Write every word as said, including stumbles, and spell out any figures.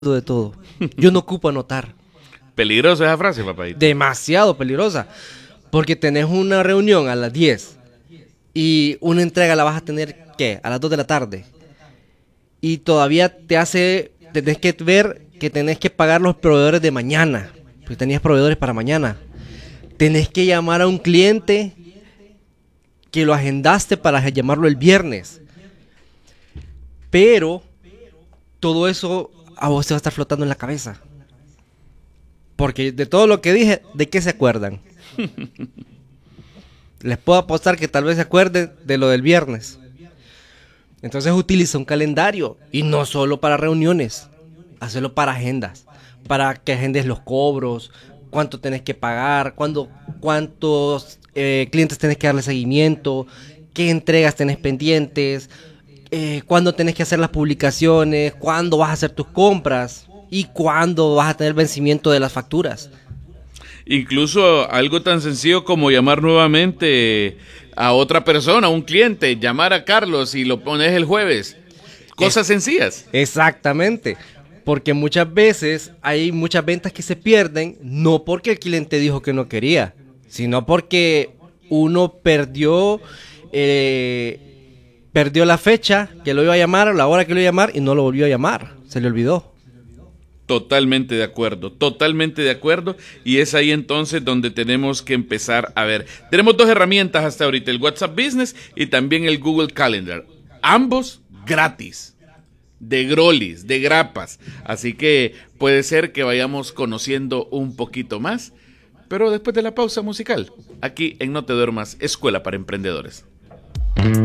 de todo. Yo no ocupo anotar. Peligrosa esa frase, papadito. Demasiado peligrosa. Porque tenés una reunión a las diez y una entrega la vas a tener, ¿qué? A las dos de la tarde. Y todavía te hace, tenés que ver que tenés que pagar los proveedores de mañana. Porque tenías proveedores para mañana. Tenés que llamar a un cliente que lo agendaste para llamarlo el viernes. Pero todo eso a vos te va a estar flotando en la cabeza. Porque de todo lo que dije, ¿de qué se acuerdan? Les puedo apostar que tal vez se acuerden de lo del viernes. Entonces utiliza un calendario. Y no solo para reuniones. Hazlo para agendas. Para que agendes los cobros. Cuánto tenés que pagar. Cuándo, cuántos eh, clientes tenés que darle seguimiento. Qué entregas tenés pendientes. Eh, cuándo tenés que hacer las publicaciones. Cuándo vas a hacer tus compras. Y cuándo vas a tener vencimiento de las facturas. Incluso algo tan sencillo como llamar nuevamente a otra persona, a un cliente, llamar a Carlos y lo pones el jueves. Cosas es, sencillas. Exactamente. Porque muchas veces hay muchas ventas que se pierden, no porque el cliente dijo que no quería, sino porque uno perdió, eh, perdió la fecha que lo iba a llamar, la hora que lo iba a llamar y no lo volvió a llamar. Se le olvidó. Totalmente de acuerdo, totalmente de acuerdo. Y es ahí entonces donde tenemos que empezar a ver. Tenemos dos herramientas hasta ahorita, el WhatsApp Business y también el Google Calendar. Ambos gratis, de grolis, de grapas. Así que puede ser que vayamos conociendo un poquito más. Pero después de la pausa musical, aquí en No Te Duermas, Escuela para Emprendedores.